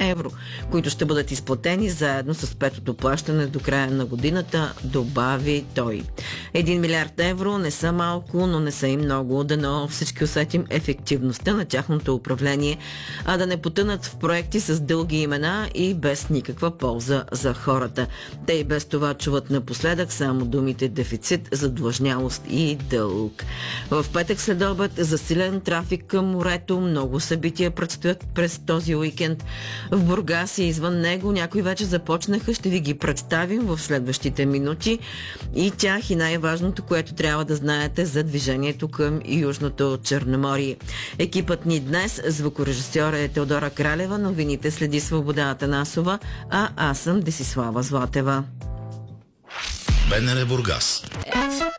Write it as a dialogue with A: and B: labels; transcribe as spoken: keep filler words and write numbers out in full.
A: евро, които ще бъдат изплатени заедно с петото плащане до края на годината, добави той. Един милиард евро не са малко, но не са и много, дано всички усетим ефективността на тяхното управление, а да не потънат в проекти с дълги имена и без никаква полза за хората. Те и без това чуват напоследък само думите дефицит, задлъжнялост и дълг. В петък след обед засилен трафик към морето, много събития предстоят през този уикенд. В Бургас и извън него някои вече започнаха, ще ви ги представим в следващите минути. И тях и най-важното, което трябва да знаете за движението към Южното Черноморие. Екипът ни днес, звукорежисьор е Теодора Кралева, новините следи Свобода Атанасова, а аз съм Десислава Златева.
B: БНР Бургас.